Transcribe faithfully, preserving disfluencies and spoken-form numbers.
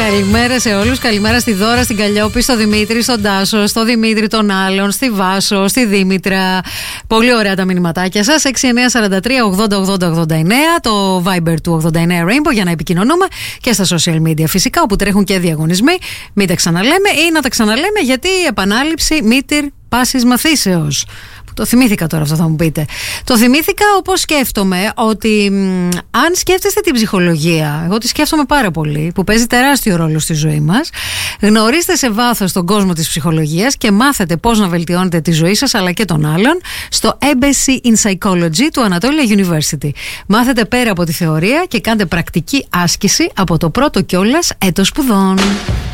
Καλημέρα σε όλους. Καλημέρα στη Δώρα, στην Καλλιόπη, στο Δημήτρη, στον Τάσο, στο Δημήτρη τον άλλον, στη Βάσο, στη Δήμητρα. Πολύ ωραία τα μηνυματάκια σας. έξι εννιά τέσσερα τρία ογδόντα ογδόντα ογδόντα εννέα, το Viber του ογδόντα εννέα Rainbow για να επικοινωνούμε, και στα social media φυσικά, όπου τρέχουν και διαγωνισμοί. Μην τα ξαναλέμε, ή να τα ξαναλέμε γιατί η επανάληψη μήτυρ πάσης μαθήσεως. Το θυμήθηκα τώρα αυτό, θα μου πείτε. Το θυμήθηκα όπως σκέφτομαι ότι μ, αν σκέφτεστε την ψυχολογία, εγώ τη σκέφτομαι πάρα πολύ, που παίζει τεράστιο ρόλο στη ζωή μας, γνωρίστε σε βάθος τον κόσμο της ψυχολογίας και μάθετε πώς να βελτιώνετε τη ζωή σας αλλά και των άλλων στο Embassy in Psychology του Anatolia University. Μάθετε πέρα από τη θεωρία και κάντε πρακτική άσκηση από το πρώτο κιόλας έτος σπουδών.